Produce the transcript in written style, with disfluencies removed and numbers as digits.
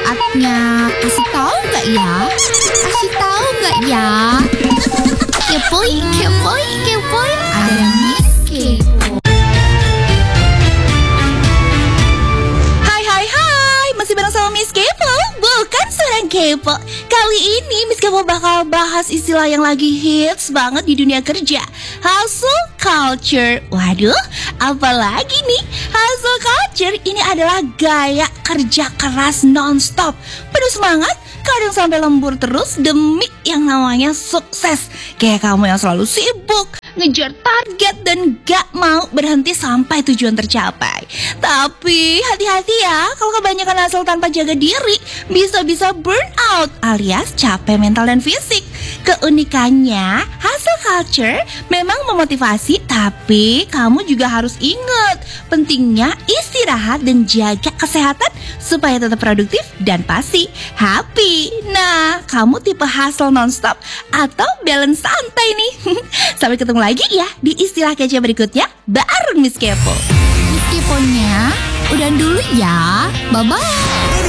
saatnya kasih tahu nggak ya? Kasih tahu nggak ya? Kepoin, kepoin, kepoin. Ada Miss Kepo. Hai, masih bareng sama Miss Kepo, bukan seorang kepo. Kali ini Miss Kepo bakal bahas istilah yang lagi hits banget di dunia kerja, hustle culture. Waduh, apalagi nih? Hustle culture ini adalah gaya kerja keras non-stop, penuh semangat, kadang sampai lembur terus demi yang namanya sukses. Kayak kamu yang selalu sibuk ngejar target dan gak mau berhenti sampai tujuan tercapai. Tapi hati-hati ya, kalau kebanyakan hasil tanpa jaga diri, bisa-bisa burn out alias capek mental dan fisik. Keunikannya, hustle culture memang memotivasi, tapi kamu juga harus ingat pentingnya istirahat dan jaga kesehatan supaya tetap produktif dan pasti happy. Nah, kamu tipe hustle nonstop atau balance santai nih? Sampai ketemu lagi ya di istilah kece berikutnya bareng Miss Kepo. Miss Keponya, udah dulu ya. Bye-bye.